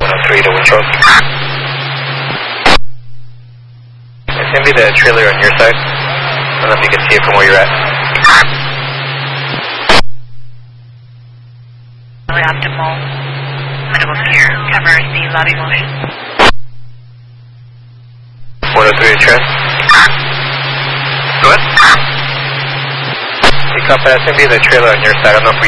103 to Winchell. It's going to be the trailer on your side. I don't know if you can see it from where you're at. Optimal medical care covers the lobby motion. 103 to Trent. Go ahead. You copy that? It's going to be the trailer on your side. I don't know if we